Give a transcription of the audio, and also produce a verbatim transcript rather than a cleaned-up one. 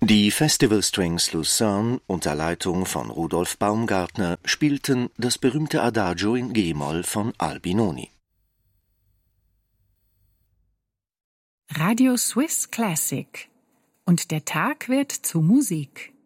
Die Festival Strings Lucerne unter Leitung von Rudolf Baumgartner spielten das berühmte Adagio in G-Moll von Albinoni. Radio Swiss Classic. Und der Tag wird zu Musik.